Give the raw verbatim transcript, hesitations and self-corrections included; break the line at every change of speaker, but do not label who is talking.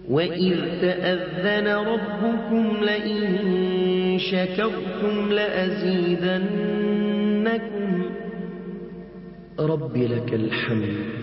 وإذ تأذن ربكم لئن شكرتم لأزيدنكم رب لك الحمد